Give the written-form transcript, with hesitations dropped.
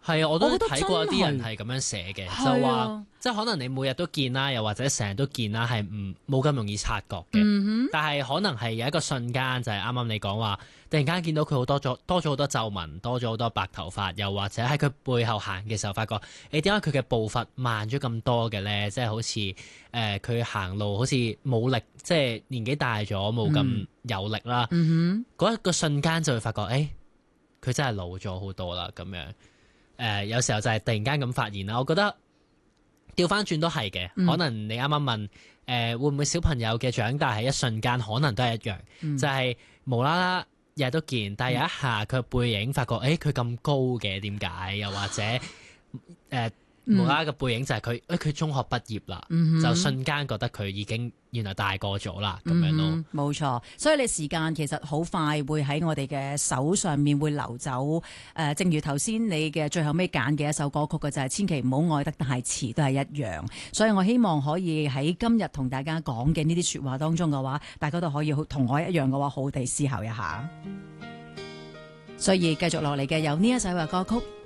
係啊，我都睇過一啲人係咁樣寫嘅，就話即係可能你每日都見啦，又或者成日都見啦，係冇咁容易察覺嘅。但係可能係有一個瞬間，就係啱啱你講話，突然間見到佢多咗好多皺紋，多咗好多白頭髮，又或者喺佢背後行嘅時候，發覺點解佢嘅步伐慢咗咁多嘅咧？即係好似佢行路好似冇力，即係年紀大咗冇咁有力啦。嗰一個瞬間就會發覺，佢真係老咗好多啦咁樣。有時候就係突然間咁發現啦，我覺得調翻轉都係嘅。可能你啱啱問會唔會小朋友嘅長大係一瞬間，可能都係一樣，就係無啦啦日日都見，但係有一下佢背影發覺，佢咁高嘅點解？又或者無啦啦嘅背影就係佢中學畢業啦，就瞬間覺得佢已經原來大個咗啦咁樣咯。 冇錯，所以你時間其實好快會喺我哋嘅手上面會流走。正如頭先你嘅最後尾揀嘅一首歌曲嘅就係千祈唔好愛得太遲，都係一樣。所以我希望可以喺今日同大家講嘅呢啲說話當中嘅話，大家都可以同我一樣嘅話，好地思考一下。所以繼續落嚟嘅有呢一首嘅歌曲。